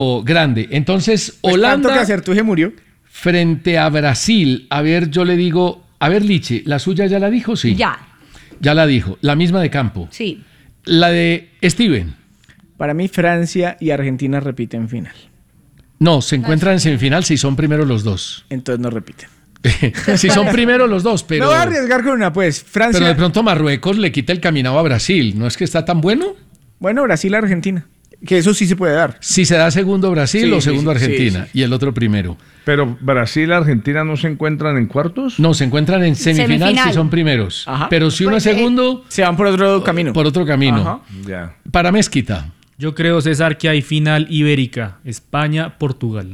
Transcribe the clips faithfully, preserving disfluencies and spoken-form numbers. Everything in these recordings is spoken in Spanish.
Oh, grande. Entonces, Pues Holanda tanto que acertó y se murió. frente a Brasil. A ver, yo le digo, a ver, Liche, ¿la suya ya la dijo? Sí. Ya, Ya la dijo. La misma de campo. sí. La de Steven. Para mí, Francia y Argentina repiten final. No, se encuentran en semifinal si son primero los dos. Entonces no repiten. Si son primero los dos, pero, Me voy a arriesgar con una, pues. Francia. pero de pronto Marruecos le quita el caminado a Brasil. ¿No es que está tan bueno? Bueno, Brasil-Argentina. Que eso sí se puede dar. Si se da segundo Brasil Sí, o sí, segundo sí, Argentina sí, sí. y el otro primero. Pero Brasil y Argentina no se encuentran en cuartos. No, se encuentran en semifinal, Semifinal. si son primeros. Ajá. Pero si uno Pues, es eh, segundo, Se van por otro camino. por otro camino. Ajá. Ya. Para Mezquita. Yo creo, César, que hay final ibérica. España-Portugal.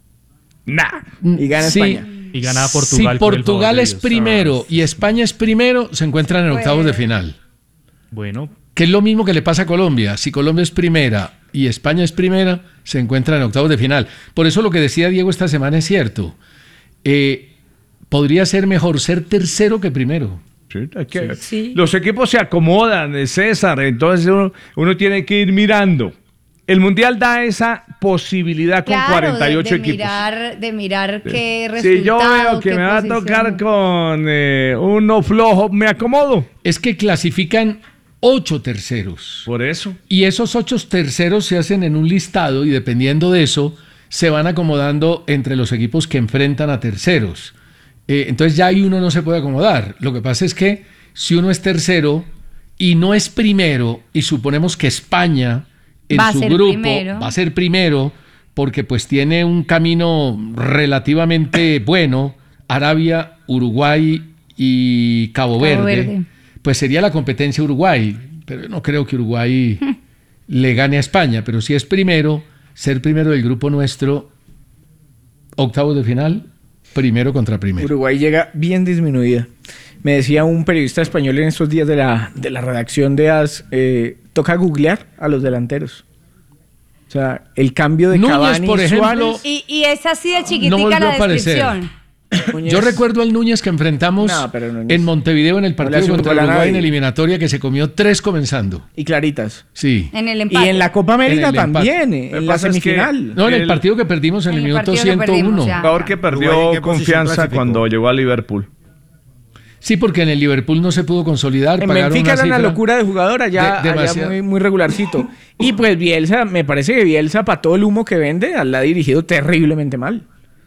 Nah. Y gana Sí. España. Y gana Si Portugal. por el favor Portugal de es Dios. primero y España es primero, se encuentran en octavos de final. Bueno, Que es lo mismo que le pasa a Colombia. Si Colombia es primera y España es primera, se encuentran en octavos de final. Por eso lo que decía Diego esta semana es cierto. Eh, podría ser mejor ser tercero que primero. Sí, hay que- Sí. Los equipos se acomodan, eh, César. Entonces uno, uno tiene que ir mirando. El Mundial da esa posibilidad con Claro, cuarenta y ocho de, de equipos. Mirar, de mirar qué resultado. Si yo veo que qué me va a posición. tocar con eh, uno flojo, me acomodo. Es que clasifican ocho terceros. Por eso. Y esos ocho terceros se hacen en un listado y dependiendo de eso se van acomodando entre los equipos que enfrentan a terceros. Eh, entonces ya ahí uno no se puede acomodar. Lo que pasa es que si uno es tercero y no es primero y suponemos que España en Va a su ser grupo primero. va a ser primero porque pues tiene un camino relativamente bueno, Arabia, Uruguay y Cabo, Cabo Verde, Verde. pues sería la competencia Uruguay, pero yo no creo que Uruguay le gane a España, pero si es primero, ser primero del grupo nuestro, octavos de final, primero contra primero. Uruguay llega bien disminuida. Me decía un periodista español en estos días de la, de la redacción de A S, eh, toca googlear a los delanteros. O sea, el cambio de Núñez, Cavani por y ejemplo, Suárez. Y, y es así de No chiquitica volvió a la aparecer. descripción. Núñez- Yo recuerdo al Núñez que enfrentamos No, pero Núñez- en Montevideo en el No le partido hace un contra gol a Uruguay en nadie. eliminatoria que se comió tres comenzando. Y claritas. Sí. En el Y empate. en la Copa América En el empate. también, Lo en que la pasa es que- semifinal. No, en el El- partido que perdimos en el En el minuto partido que ciento uno. perdimos, ya. Jugador que perdió Uruguay, ¿en qué posición confianza clasificó? cuando llegó a Liverpool. Sí, porque en el Liverpool no se pudo consolidar. En pagaron Benfica una era una cifra. locura de jugador, allá, de- allá demasiado. muy, muy regularcito. Y pues Bielsa, me parece que Bielsa, para todo el humo que vende, la ha dirigido terriblemente mal.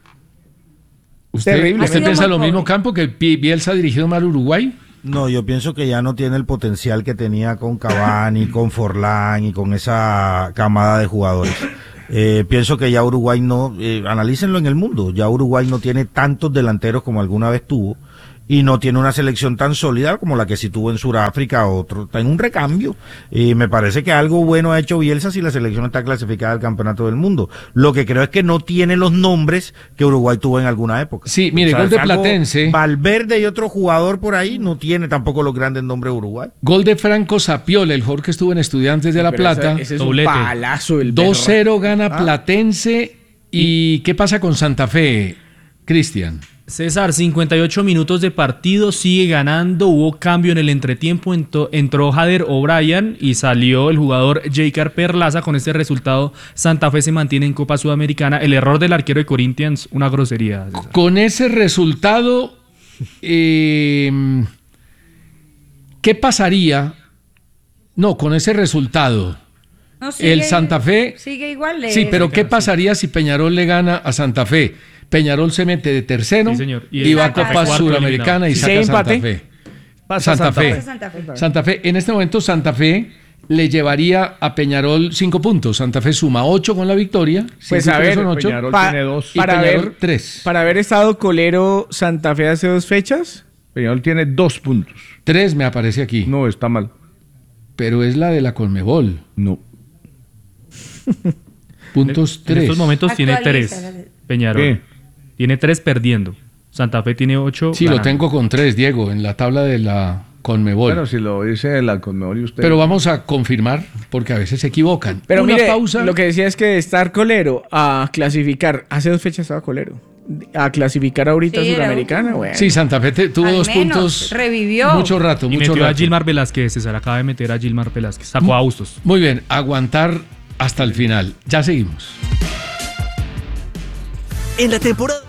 ¿Usted, Terrible. usted Ha sido piensa muy lo pobre. mismo, Campo, que Pi- Bielsa ha dirigido mal Uruguay? No, yo pienso que ya no tiene el potencial que tenía con Cavani, con Forlán y con esa camada de jugadores. Eh, pienso que ya Uruguay no, eh, analícenlo en el mundo, ya Uruguay no tiene tantos delanteros como alguna vez tuvo y no tiene una selección tan sólida como la que sí tuvo en Sudáfrica, otro, está en un recambio. Y me parece que algo bueno ha hecho Bielsa si la selección está clasificada al campeonato del mundo. Lo que creo es que no tiene los nombres que Uruguay tuvo en alguna época. Sí, mire, gol de salvo Platense. Valverde y otro jugador por ahí no tiene tampoco los grandes nombres de Uruguay. Gol de Franco Sapiola, el jugador que estuvo en Estudiantes de La Pero Plata. Ese, ese es Doblete. un palazo. El dos cero berraco. gana Ah. Platense. ¿Y qué pasa con Santa Fe, Cristian? César, cincuenta y ocho minutos de partido, sigue ganando, hubo cambio en el entretiempo, ento- entró Jader O'Brien y salió el jugador Jaker Perlaza. Con este resultado, Santa Fe se mantiene en Copa Sudamericana. El error del arquero de Corinthians, una grosería, César. Con ese resultado, eh, ¿qué pasaría? No, con ese resultado. No, sigue- El Santa Fe. Sigue igual. le- Sí, pero ¿qué pasaría si Peñarol le gana a Santa Fe? Peñarol se mete de tercero Sí, señor. y, Y el va a Santa Fe Copa cuarto Sudamericana y Si saca se a Santa empate, Fe. pasa Santa, Santa Fe. Fe. Santa Fe. Santa Fe. En este momento Santa Fe le llevaría a Peñarol cinco puntos. Santa Fe suma ocho con la victoria. Pues Cinco a y tres ver, son ocho. Peñarol Pa- tiene dos. Y para Peñarol ver, tres. para haber estado colero Santa Fe hace dos fechas. Peñarol tiene dos puntos. Tres me aparece aquí. No, está mal. Pero es la de la Conmebol. No. Puntos En tres. estos momentos tiene Actualízala. tres. Peñarol. ¿Qué? Tiene tres perdiendo. Santa Fe tiene ocho. Sí, lo ganando. tengo con tres, Diego, en la tabla de la Conmebol. Bueno, si lo dice la Conmebol y usted. Pero vamos a confirmar, porque a veces se equivocan. Pero Una mire, pausa. lo que decía es que de estar colero a clasificar, hace dos fechas estaba colero, a clasificar ahorita Sí, a era Sudamericana, último. bueno. Sí, Santa Fe te- tuvo Al dos menos, puntos. revivió. Mucho rato, Y mucho metió a rato. Gilmar Velázquez, César. Acaba de meter a Gilmar Velázquez. Sacó a Bustos. Muy bien, aguantar hasta el final. Ya seguimos. En la temporada